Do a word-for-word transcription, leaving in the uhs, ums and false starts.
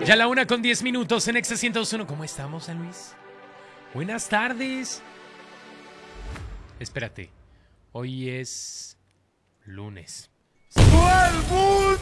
Ya la una con diez minutos en Exa ciento dos punto uno. ¿Cómo estamos, San Luis? Buenas tardes. Espérate. Hoy es lunes. ¡Todo el mundo!